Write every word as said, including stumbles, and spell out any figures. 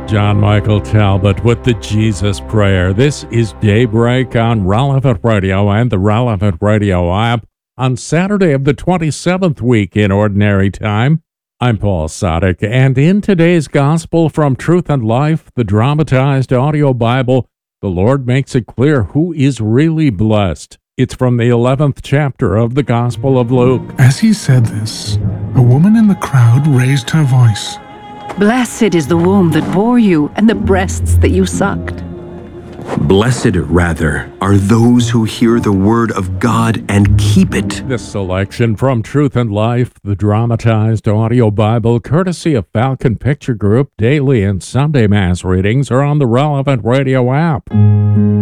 John Michael Talbot with the Jesus Prayer. This is Daybreak on Relevant Radio and the Relevant Radio app on Saturday of the twenty-seventh week in Ordinary Time. I'm Paul Sadek, and in today's Gospel from Truth and Life, the dramatized audio Bible, the Lord makes it clear who is really blessed. It's from the eleventh chapter of the Gospel of Luke. As he said this, a woman in the crowd raised her voice. Blessed is the womb that bore you and the breasts that you sucked. Blessed, rather, are those who hear the word of God and keep it. This selection from Truth and Life, the dramatized audio Bible, courtesy of Falcon Picture Group, daily and Sunday Mass readings are on the Relevant Radio app.